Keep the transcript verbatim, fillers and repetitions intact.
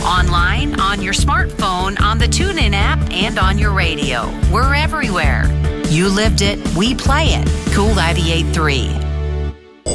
Online, on your smartphone, on the TuneIn app, and on your radio. We're everywhere. You lived it, we play it. Cool ninety-eight point three.